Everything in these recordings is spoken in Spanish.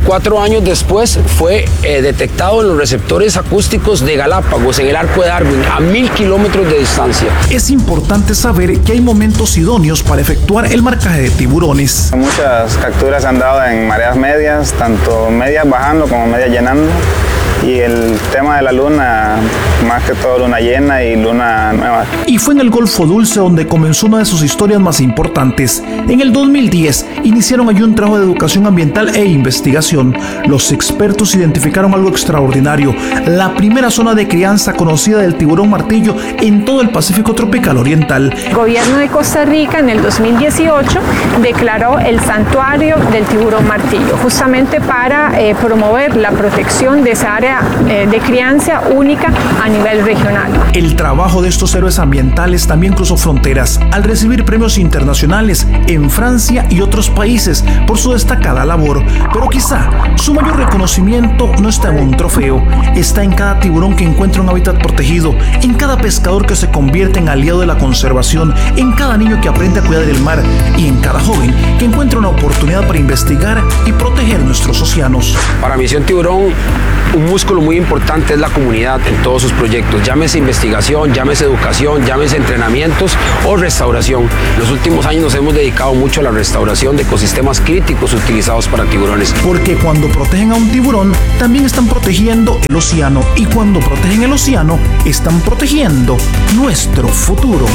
4 años después fue detectado en los receptores acústicos de Galápagos, en el Arco de Darwin, a 1000 kilómetros de distancia. Es importante saber que hay momentos idóneos para efectuar el marcaje de tiburones. Muchas capturas han dado en mareas medias, tanto medias bajando como medias llenando. Y el tema de la luna, más que todo luna llena y luna nueva. Y fue en el Golfo Dulce donde comenzó una de sus historias más importantes. En el 2010 iniciaron allí un trabajo de educación ambiental e investigación. Los expertos identificaron algo extraordinario: la primera zona de crianza conocida del tiburón martillo en todo el Pacífico tropical oriental. El gobierno de Costa Rica en el 2018 declaró el santuario del tiburón martillo, justamente para promover la protección de esa área de crianza única a nivel regional. El trabajo de estos héroes ambientales también cruzó fronteras al recibir premios internacionales en Francia y otros países por su destacada labor. Pero quizá su mayor reconocimiento no está en un trofeo, está en cada tiburón que encuentra un hábitat protegido, en cada pescador que se convierte en aliado de la conservación, en cada niño que aprende a cuidar del mar y en cada joven que encuentra una oportunidad para investigar y proteger nuestros océanos. Para Misión Tiburón, un músculo muy importante es la comunidad en todos sus proyectos, llámese investigación, llámese educación, llámese entrenamientos o restauración. En los últimos años nos hemos dedicado mucho a la restauración de ecosistemas críticos utilizados para tiburones. Porque cuando protegen a un tiburón, también están protegiendo el océano, y cuando protegen el océano, están protegiendo nuestro futuro.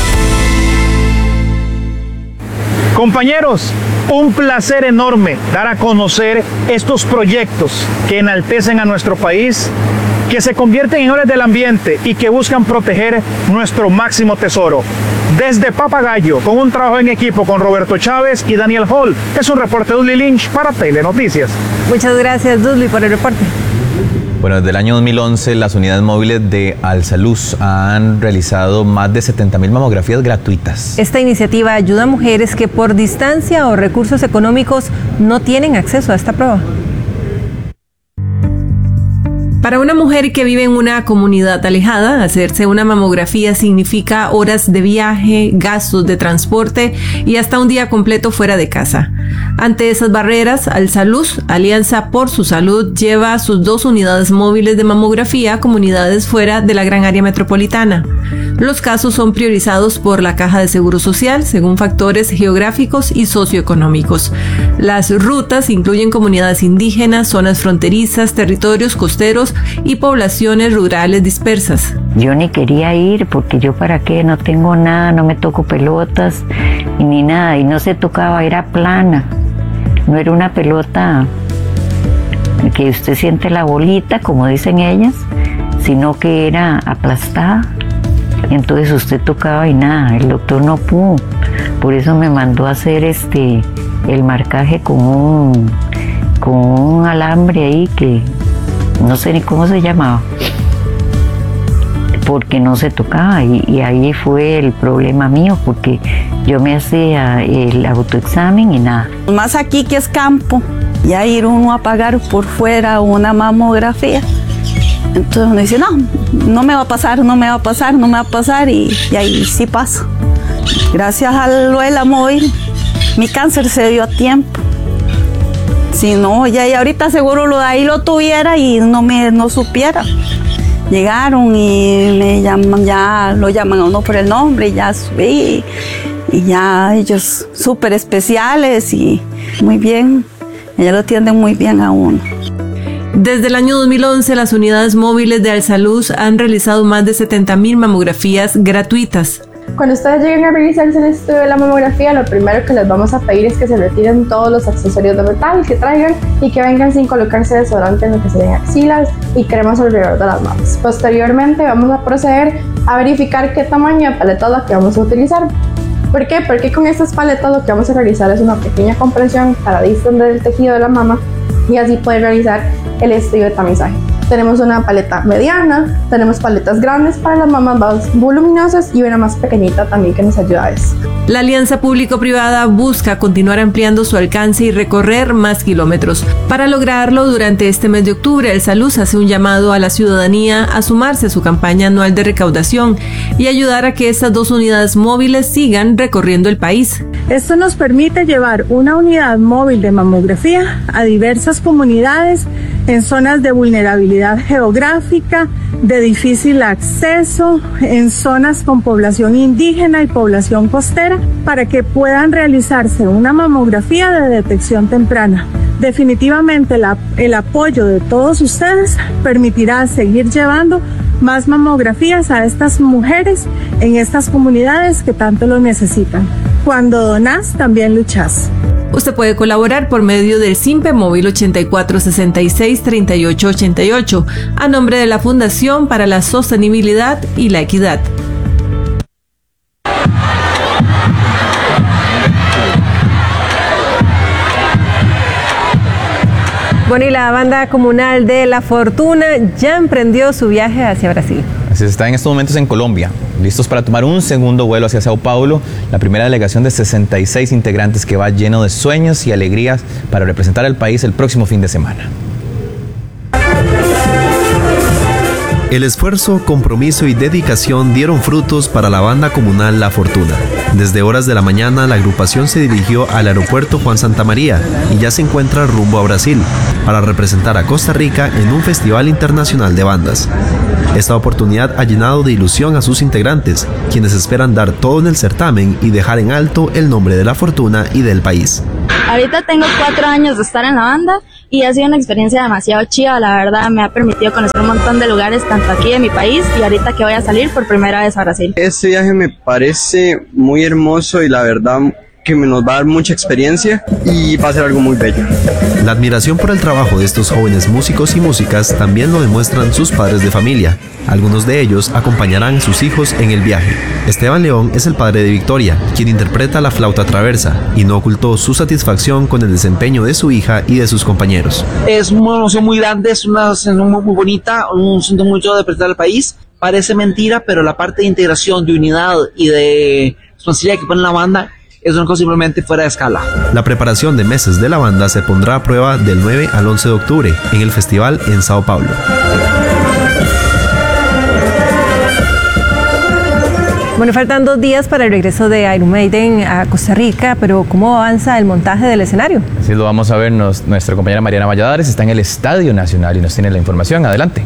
Compañeros, un placer enorme dar a conocer estos proyectos que enaltecen a nuestro país, que se convierten en héroes del ambiente y que buscan proteger nuestro máximo tesoro. Desde Papagayo, con un trabajo en equipo con Roberto Chávez y Daniel Hall, es un reporte de Dudley Lynch para Telenoticias. Muchas gracias, Dudley, por el reporte. Bueno, desde el año 2011 las unidades móviles de Alsaluz han realizado más de 70.000 mamografías gratuitas. Esta iniciativa ayuda a mujeres que por distancia o recursos económicos no tienen acceso a esta prueba. Para una mujer que vive en una comunidad alejada, hacerse una mamografía significa horas de viaje, gastos de transporte y hasta un día completo fuera de casa. Ante esas barreras, Alsaluz, Alianza por su Salud, lleva sus 2 unidades móviles de mamografía a comunidades fuera de la gran área metropolitana. Los casos son priorizados por la Caja de Seguro Social según factores geográficos y socioeconómicos. Las rutas incluyen comunidades indígenas, zonas fronterizas, territorios costeros y poblaciones rurales dispersas. Yo ni quería ir porque yo para qué, no tengo nada, no me toco pelotas ni nada, y no se tocaba, era plana, no era una pelota que usted siente la bolita como dicen ellas, sino que era aplastada. Entonces usted tocaba y nada, el doctor no pudo, por eso me mandó a hacer el marcaje con un alambre ahí que no sé ni cómo se llamaba, porque no se tocaba, y ahí fue el problema mío, porque yo me hacía el autoexamen y nada. Más aquí que es campo, ya ir uno a pagar por fuera una mamografía. Entonces uno dice, no me va a pasar, no me va a pasar, no me va a pasar, y ahí sí pasa. Gracias a lo de la móvil, mi cáncer se dio a tiempo. Si no, ya ahorita seguro lo de ahí lo tuviera y no supiera. Llegaron y me llaman, ya lo llaman a uno por el nombre, y ya subí, y ya ellos súper especiales y muy bien, ellos lo atienden muy bien a uno. Desde el año 2011, las unidades móviles de Alsaluz han realizado más de 70.000 mamografías gratuitas. Cuando ustedes lleguen a realizarse el estudio de la mamografía, lo primero que les vamos a pedir es que se retiren todos los accesorios de metal que traigan y que vengan sin colocarse desodorante en lo que serían axilas y cremas alrededor de las manos. Posteriormente vamos a proceder a verificar qué tamaño de paleta es la que vamos a utilizar. ¿Por qué? Porque con estas paletas lo que vamos a realizar es una pequeña compresión para distender el tejido de la mama y así poder realizar el estudio de tamizaje. Tenemos una paleta mediana, tenemos paletas grandes para las mamás más voluminosas y una más pequeñita también que nos ayuda a eso. La alianza público-privada busca continuar ampliando su alcance y recorrer más kilómetros. Para lograrlo, durante este mes de octubre, el Salud hace un llamado a la ciudadanía a sumarse a su campaña anual de recaudación y ayudar a que estas 2 unidades móviles sigan recorriendo el país. Esto nos permite llevar una unidad móvil de mamografía a diversas comunidades en zonas de vulnerabilidad geográfica, de difícil acceso, en zonas con población indígena y población costera, para que puedan realizarse una mamografía de detección temprana. Definitivamente el apoyo de todos ustedes permitirá seguir llevando más mamografías a estas mujeres en estas comunidades que tanto lo necesitan. Cuando donás, también luchás. Usted puede colaborar por medio del Simpe Móvil 84663888 a nombre de la Fundación para la Sostenibilidad y la Equidad. Bueno, y la banda comunal de La Fortuna ya emprendió su viaje hacia Brasil. Así está en estos momentos en Colombia, listos para tomar un segundo vuelo hacia Sao Paulo, la primera delegación de 66 integrantes que va lleno de sueños y alegrías para representar al país el próximo fin de semana. El esfuerzo, compromiso y dedicación dieron frutos para la banda comunal La Fortuna. Desde horas de la mañana, la agrupación se dirigió al aeropuerto Juan Santamaría y ya se encuentra rumbo a Brasil para representar a Costa Rica en un festival internacional de bandas. Esta oportunidad ha llenado de ilusión a sus integrantes, quienes esperan dar todo en el certamen y dejar en alto el nombre de La Fortuna y del país. Ahorita tengo 4 años de estar en la banda y ha sido una experiencia demasiado chiva, la verdad me ha permitido conocer un montón de lugares, tanto aquí en mi país y ahorita que voy a salir por primera vez a Brasil. Este viaje me parece muy hermoso y la verdad que nos va a dar mucha experiencia y va a ser algo muy bello. La admiración por el trabajo de estos jóvenes músicos y músicas también lo demuestran sus padres de familia. Algunos de ellos acompañarán a sus hijos en el viaje. Esteban León es el padre de Victoria, quien interpreta la flauta traversa, y no ocultó su satisfacción con el desempeño de su hija y de sus compañeros. Es una emoción muy grande, es una sensación muy bonita, siento mucho de representar al país. Parece mentira, pero la parte de integración, de unidad y de responsabilidad que pone la banda es una cosa simplemente fuera de escala. La preparación de meses de la banda se pondrá a prueba del 9 al 11 de octubre en el festival en Sao Paulo. Bueno, faltan 2 días para el regreso de Iron Maiden a Costa Rica, pero ¿cómo avanza el montaje del escenario? Así lo vamos a ver, nuestra compañera Mariana Valladares está en el Estadio Nacional y nos tiene la información. Adelante.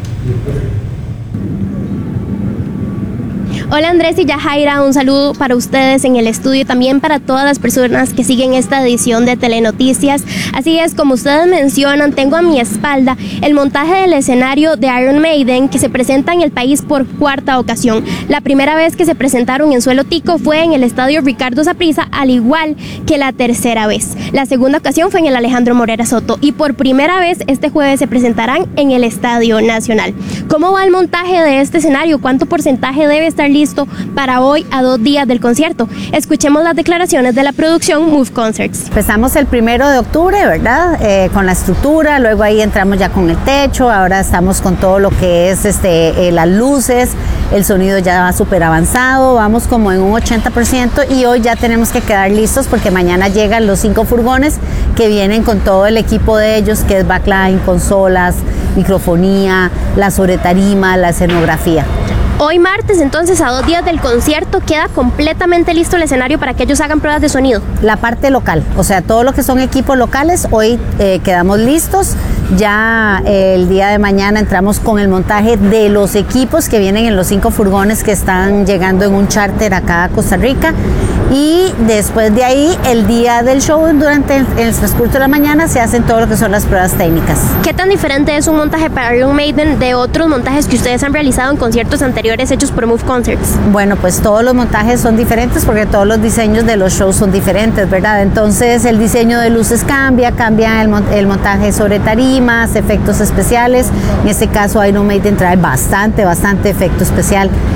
Hola Andrés y Yajaira, un saludo para ustedes en el estudio y también para todas las personas que siguen esta edición de Telenoticias. Así es, como ustedes mencionan, tengo a mi espalda el montaje del escenario de Iron Maiden que se presenta en el país por 4ª ocasión. La primera vez que se presentaron en suelo tico fue en el estadio Ricardo Saprissa, al igual que la 3ª vez. La segunda ocasión fue en el Alejandro Morera Soto y por primera vez este jueves se presentarán en el Estadio Nacional. ¿Cómo va el montaje de este escenario? ¿Cuánto porcentaje debe estar listo para hoy a 2 días del concierto? Escuchemos las declaraciones de la producción Move Concerts. Empezamos el 1 de octubre, ¿verdad? Con la estructura, luego ahí entramos ya con el techo, ahora estamos con todo lo que es las luces, el sonido ya va súper avanzado, vamos como en un 80% y hoy ya tenemos que quedar listos porque mañana llegan los 5 furgones que vienen con todo el equipo de ellos, que es backline, consolas, microfonía, la sobretarima, la escenografía. Hoy martes, entonces, a 2 días del concierto, queda completamente listo el escenario para que ellos hagan pruebas de sonido. La parte local, o sea, todo lo que son equipos locales, hoy quedamos listos. Ya el día de mañana entramos con el montaje de los equipos que vienen en los 5 furgones que están llegando en un charter acá a Costa Rica. Y después de ahí, el día del show, durante el transcurso de la mañana, se hacen todo lo que son las pruebas técnicas. ¿Qué tan diferente es un montaje para Iron Maiden de otros montajes que ustedes han realizado en conciertos anteriores hechos por Move Concerts? Bueno, pues todos los montajes son diferentes porque todos los diseños de los shows son diferentes, ¿verdad? Entonces el diseño de luces cambia el montaje sobre tarimas, efectos especiales. En este caso Iron Maiden trae bastante efecto especial.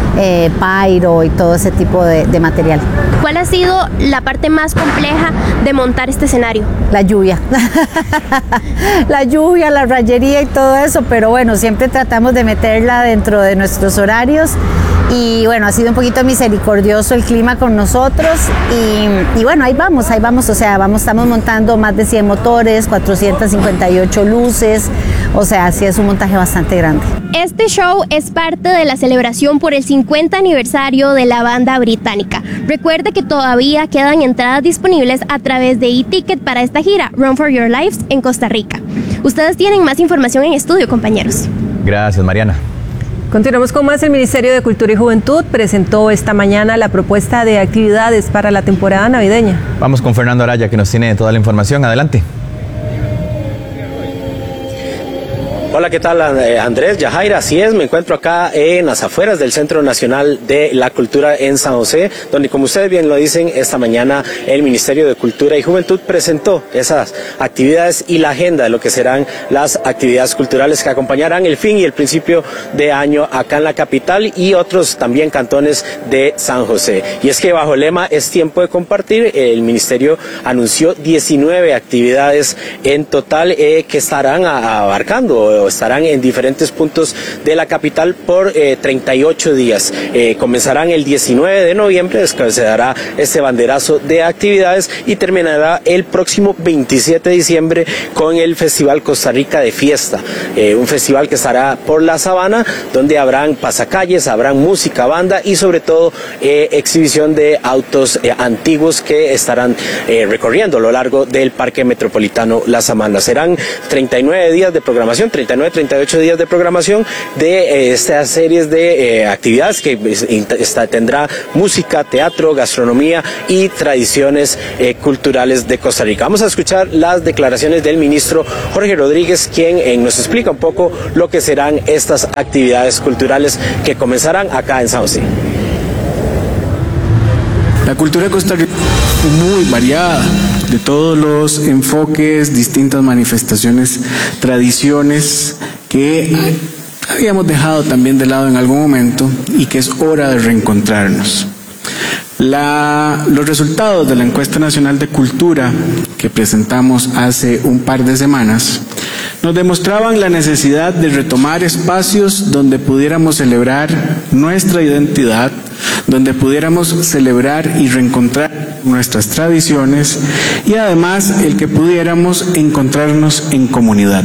pyro y todo ese tipo de material. ¿Cuál ha sido la parte más compleja de montar este escenario? La lluvia. La lluvia, la rayería y todo eso, pero bueno, siempre tratamos de meterla dentro de nuestros horarios. Y bueno, ha sido un poquito misericordioso el clima con nosotros y bueno, ahí vamos, o sea, estamos montando más de 100 motores, 458 luces, o sea, sí es un montaje bastante grande. Este show es parte de la celebración por el 50 aniversario de la banda británica. Recuerde que todavía quedan entradas disponibles a través de e-ticket para esta gira Run for Your Lives en Costa Rica. Ustedes tienen más información en estudio, compañeros. Gracias, Mariana. Continuamos con más. El Ministerio de Cultura y Juventud presentó esta mañana la propuesta de actividades para la temporada navideña. Vamos con Fernando Araya, que nos tiene toda la información. Adelante. Hola, ¿qué tal, Andrés? Yajaira, así es, me encuentro acá en las afueras del Centro Nacional de la Cultura en San José, donde, como ustedes bien lo dicen, esta mañana el Ministerio de Cultura y Juventud presentó esas actividades y la agenda de lo que serán las actividades culturales que acompañarán el fin y el principio de año acá en la capital y otros también cantones de San José. Y es que bajo el lema "Es tiempo de compartir", el Ministerio anunció 19 actividades en total que estarán abarcando o estarán en diferentes puntos de la capital por 38 días. Comenzarán el 19 de noviembre, se dará este banderazo de actividades y terminará el próximo 27 de diciembre con el Festival Costa Rica de Fiesta, un festival que estará por la Sabana, donde habrán pasacalles, habrán música, banda y sobre todo exhibición de autos antiguos que estarán recorriendo a lo largo del Parque Metropolitano La Sabana. Serán 39 días de programación, 38 días de programación de estas series de actividades que tendrá música, teatro, gastronomía y tradiciones culturales de Costa Rica. Vamos a escuchar las declaraciones del ministro Jorge Rodríguez, quien nos explica un poco lo que serán estas actividades culturales que comenzarán acá en San José. La cultura de Costa Rica es muy variada, de todos los enfoques, distintas manifestaciones, tradiciones que habíamos dejado también de lado en algún momento y que es hora de reencontrarnos. Los resultados de la Encuesta Nacional de Cultura que presentamos hace un par de semanas nos demostraban la necesidad de retomar espacios donde pudiéramos celebrar nuestra identidad, donde pudiéramos celebrar y reencontrar nuestras tradiciones y además el que pudiéramos encontrarnos en comunidad.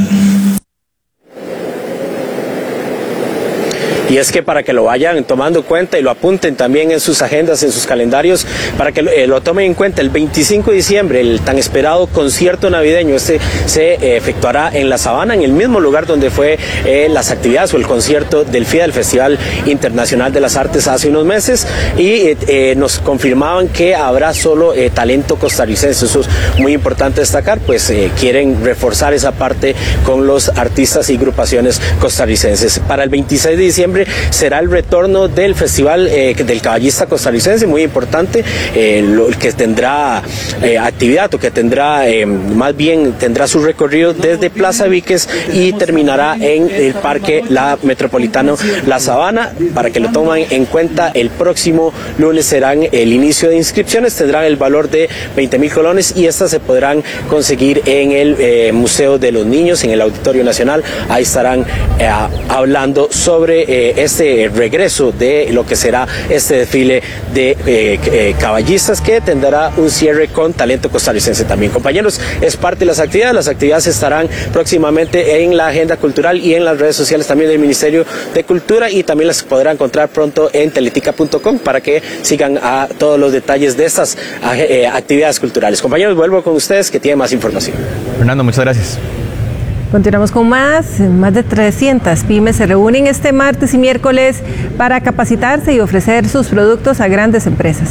Y es que para que lo vayan tomando en cuenta y lo apunten también en sus agendas, en sus calendarios, para que lo tomen en cuenta, el 25 de diciembre, el tan esperado concierto navideño, se efectuará en La Sabana, en el mismo lugar donde fue las actividades o el concierto del FIA, el Festival Internacional de las Artes, hace unos meses, y nos confirmaban que habrá solo talento costarricense. Eso es muy importante destacar, pues quieren reforzar esa parte con los artistas y agrupaciones costarricenses. Para el 26 de diciembre será el retorno del Festival del Caballista Costarricense, muy importante, que tendrá actividad o que tendrá, más bien tendrá su recorrido desde Plaza Víquez y terminará en el Parque Metropolitano La Sabana. Para que lo tomen en cuenta, el próximo lunes serán el inicio de inscripciones, tendrán el valor de 20,000 colones y estas se podrán conseguir en el Museo de los Niños, en el Auditorio Nacional. Ahí estarán hablando sobre este regreso de lo que será este desfile de caballistas, que tendrá un cierre con talento costarricense también. Compañeros, es parte de las actividades estarán próximamente en la agenda cultural y en las redes sociales también del Ministerio de Cultura, y también las podrán encontrar pronto en teletica.com para que sigan a todos los detalles de estas actividades culturales. Compañeros, vuelvo con ustedes que tienen más información. Fernando, muchas gracias. Continuamos con más. Más de 300 pymes se reúnen este martes y miércoles para capacitarse y ofrecer sus productos a grandes empresas.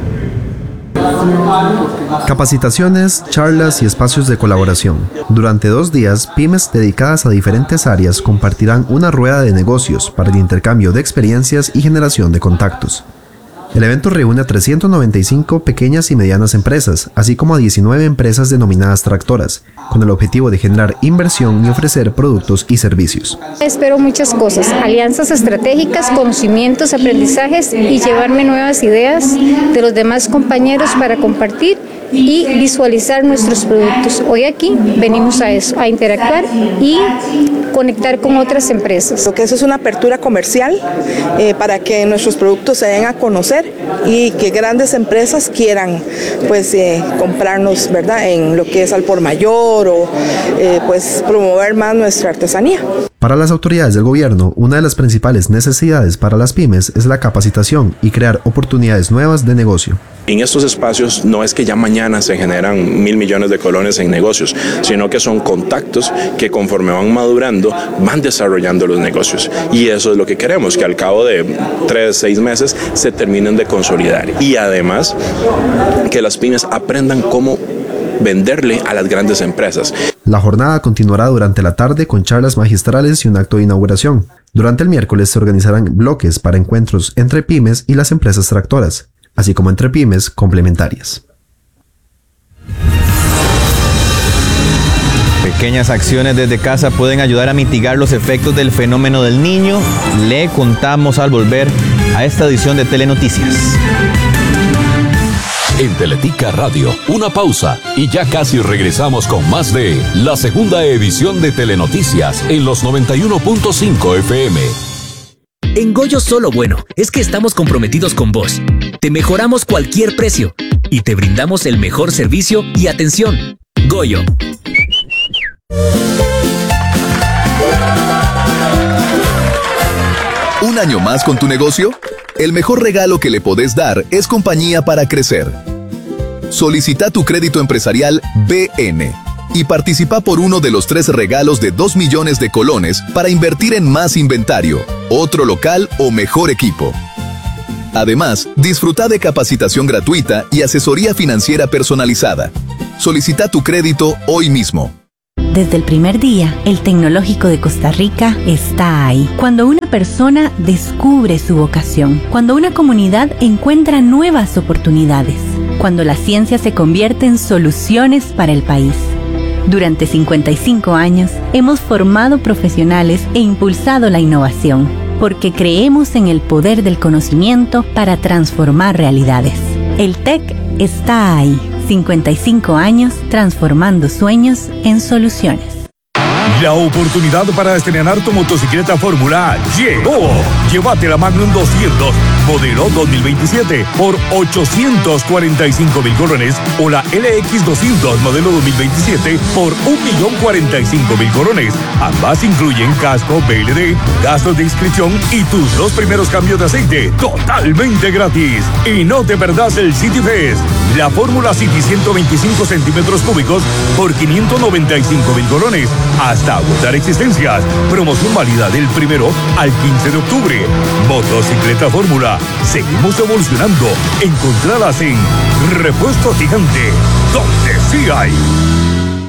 Capacitaciones, charlas y espacios de colaboración. Durante 2 días, pymes dedicadas a diferentes áreas compartirán una rueda de negocios para el intercambio de experiencias y generación de contactos. El evento reúne a 395 pequeñas y medianas empresas, así como a 19 empresas denominadas tractoras, con el objetivo de generar inversión y ofrecer productos y servicios. Espero muchas cosas, alianzas estratégicas, conocimientos, aprendizajes y llevarme nuevas ideas de los demás compañeros para compartir y visualizar nuestros productos. Hoy aquí venimos a eso, a interactuar y conectar con otras empresas. Lo que eso es una apertura comercial para que nuestros productos se den a conocer y que grandes empresas quieran comprarnos, ¿verdad?, en lo que es al por mayor o promover más nuestra artesanía. Para las autoridades del gobierno, una de las principales necesidades para las pymes es la capacitación y crear oportunidades nuevas de negocio. En estos espacios no es que ya mañana se generan 1.000 millones de colones en negocios, sino que son contactos que conforme van madurando van desarrollando los negocios. Y eso es lo que queremos, que al cabo de 3-6 meses se terminen de consolidar. Y además que las pymes aprendan cómo venderle a las grandes empresas. La jornada continuará durante la tarde con charlas magistrales y un acto de inauguración. Durante el miércoles se organizarán bloques para encuentros entre pymes y las empresas tractoras, así como entre pymes complementarias. Pequeñas acciones desde casa pueden ayudar a mitigar los efectos del fenómeno del Niño. Le contamos al volver a esta edición de Telenoticias. En Teletica Radio, una pausa y ya casi regresamos con más de la segunda edición de Telenoticias en los 91.5 FM. En Goyo solo bueno es que estamos comprometidos con vos. Te mejoramos cualquier precio y te brindamos el mejor servicio y atención. Goyo. ¿Un año más con tu negocio? El mejor regalo que le podés dar es compañía para crecer. Solicita tu crédito empresarial BN y participa por uno de los 3 regalos de 2 millones de colones para invertir en más inventario, otro local o mejor equipo. Además, disfruta de capacitación gratuita y asesoría financiera personalizada. Solicita tu crédito hoy mismo. Desde el primer día, el Tecnológico de Costa Rica está ahí. Cuando una persona descubre su vocación, cuando una comunidad encuentra nuevas oportunidades, cuando la ciencia se convierte en soluciones para el país. Durante 55 años, hemos formado profesionales e impulsado la innovación, porque creemos en el poder del conocimiento para transformar realidades. El TEC está ahí. 55 años transformando sueños en soluciones. La oportunidad para estrenar tu motocicleta Fórmula llegó. Llévate la Magnum 200, modelo 2027, por 845,000 colones o la LX 200, modelo 2027, por 1,045,000 colones. Ambas incluyen casco, BLD, gastos de inscripción y tus 2 primeros cambios de aceite totalmente gratis. Y no te perdás el City Fest, la Fórmula City 125 centímetros cúbicos por 595,000 colones. Hasta agotar existencias. Promoción válida del 1 al 15 de octubre. Motocicleta Fórmula. Seguimos evolucionando. Encontralas en Repuesto Gigante, donde sí hay.